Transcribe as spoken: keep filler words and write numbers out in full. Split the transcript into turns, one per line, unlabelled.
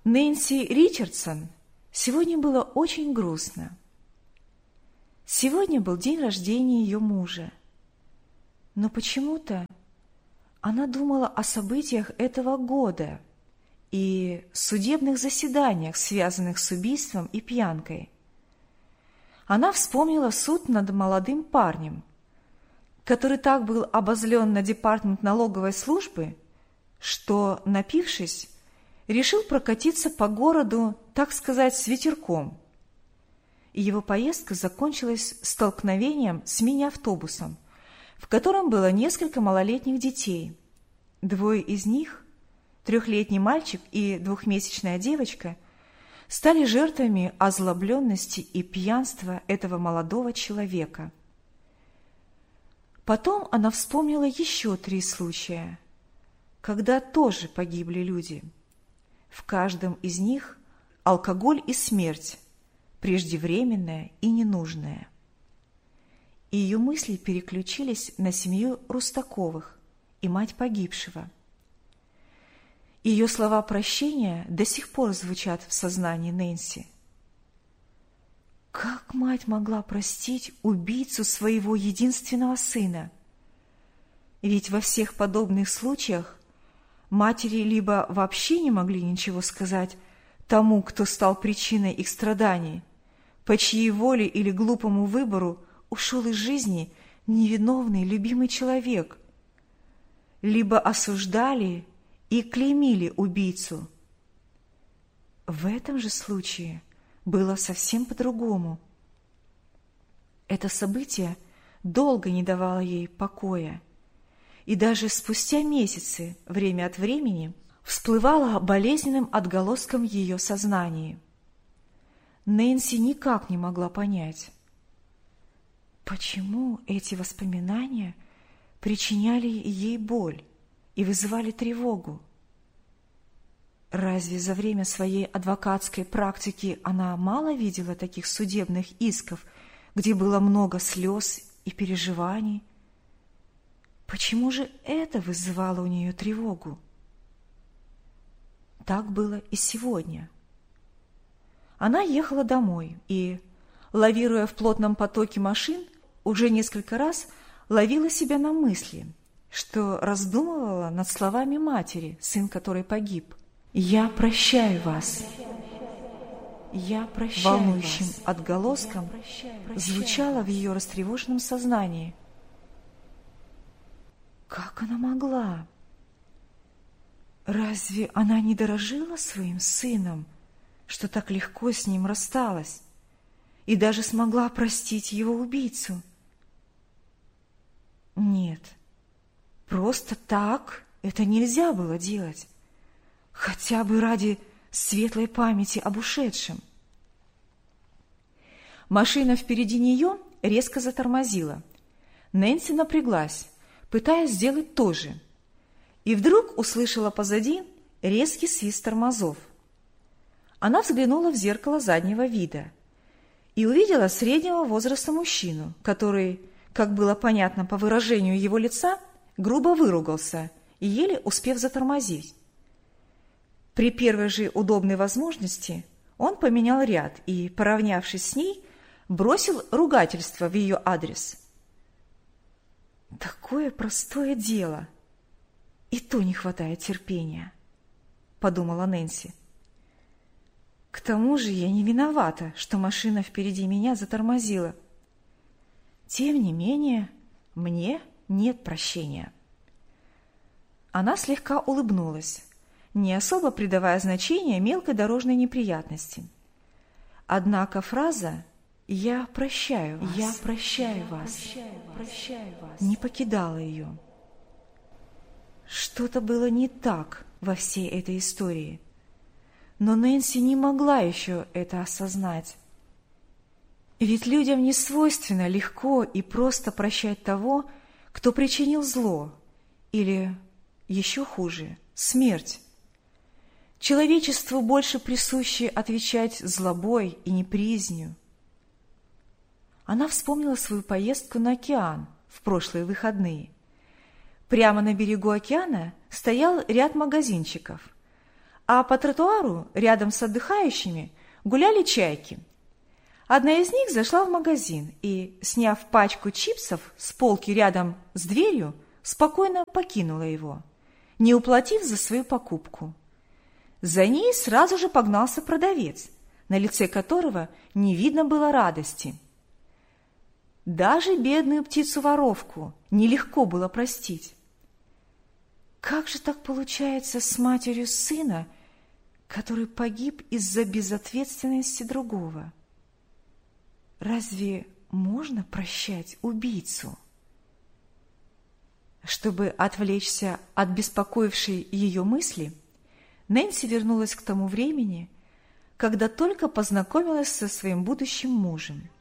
Нэнси Ричардсон сегодня было очень грустно. Сегодня был день рождения ее мужа. Но почему-то она думала о событиях этого года и судебных заседаниях, связанных с убийством и пьянкой. Она вспомнила суд над молодым парнем, который так был обозлен на департамент налоговой службы, что, напившись, решил прокатиться по городу, так сказать, с ветерком. И его поездка закончилась столкновением с мини-автобусом, в котором было несколько малолетних детей. Двое из них, трехлетний мальчик и двухмесячная девочка, стали жертвами озлобленности и пьянства этого молодого человека. Потом она вспомнила еще три случая, когда тоже погибли люди. В каждом из них алкоголь и смерть, преждевременная и ненужная. И ее мысли переключились на семью Рустаковых и мать погибшего. Ее слова прощения до сих пор звучат в сознании Нэнси. Как мать могла простить убийцу своего единственного сына? Ведь во всех подобных случаях матери либо вообще не могли ничего сказать тому, кто стал причиной их страданий, по чьей воле или глупому выбору ушел из жизни невиновный любимый человек, либо осуждали и клеймили убийцу. В этом же случае было совсем по-другому. Это событие долго не давало ей покоя, и даже спустя месяцы, время от времени, всплывало болезненным отголоском в ее сознании. Нэнси никак не могла понять, почему эти воспоминания причиняли ей боль и вызывали тревогу. Разве за время своей адвокатской практики она мало видела таких судебных исков, где было много слез и переживаний? Почему же это вызывало у нее тревогу? Так было и сегодня. Она ехала домой и, лавируя в плотном потоке машин, уже несколько раз ловила себя на мысли, что раздумывала над словами матери, сын которой погиб. «Я прощаю вас». «Я прощаю волнующим вас». Отголоском звучало в ее растревоженном сознании. Как она могла? Разве она не дорожила своим сыном, что так легко с ним рассталась и даже смогла простить его убийцу? Нет, просто так это нельзя было делать, хотя бы ради светлой памяти об ушедшем. Машина впереди нее резко затормозила. Нэнси напряглась, пытаясь сделать то же, и вдруг услышала позади резкий свист тормозов. Она взглянула в зеркало заднего вида и увидела среднего возраста мужчину, который, как было понятно по выражению его лица, грубо выругался и еле успев затормозить. При первой же удобной возможности он поменял ряд и, поравнявшись с ней, бросил ругательство в ее адрес. Такое простое дело, и то не хватает терпения, подумала Нэнси. К тому же я не виновата, что машина впереди меня затормозила. Тем не менее, мне нет прощения. Она слегка улыбнулась, не особо придавая значения мелкой дорожной неприятности. Однако фраза «Я прощаю вас, я прощаю вас, прощаю вас» не покидала ее. Что-то было не так во всей этой истории, но Нэнси не могла еще это осознать. Ведь людям не свойственно легко и просто прощать того, кто причинил зло, или, еще хуже, смерть. Человечеству больше присуще отвечать злобой и неприязнью. Она вспомнила свою поездку на океан в прошлые выходные. Прямо на берегу океана стоял ряд магазинчиков, а по тротуару рядом с отдыхающими гуляли чайки. Одна из них зашла в магазин и, сняв пачку чипсов с полки рядом с дверью, спокойно покинула его, не уплатив за свою покупку. За ней сразу же погнался продавец, на лице которого не видно было радости. Даже бедную птицу-воровку нелегко было простить. Как же так получается с матерью сына, который погиб из-за безответственности другого? Разве можно прощать убийцу? Чтобы отвлечься от беспокоившей ее мысли, Нэнси вернулась к тому времени, когда только познакомилась со своим будущим мужем.